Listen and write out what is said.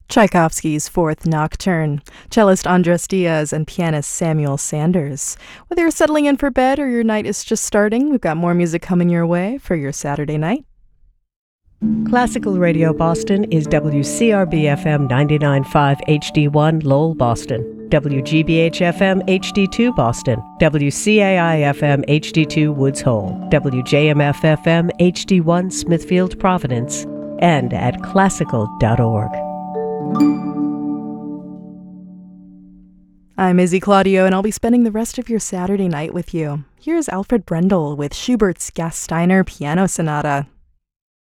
Tchaikovsky's Fourth Nocturne, cellist Andres Diaz and pianist Samuel Sanders. Whether you're settling in for bed or your night is just starting, we've got more music coming your way for your Saturday night. Classical Radio Boston is WCRB-FM 99.5 HD1 Lowell, Boston, WGBH-FM HD2 Boston, WCAI-FM HD2 Woods Hole, WJMF-FM HD1 Smithfield, Providence, and at classical.org. I'm Izzy Claudio, and I'll be spending the rest of your Saturday night with you. Here's Alfred Brendel with Schubert's Gasteiner Piano Sonata.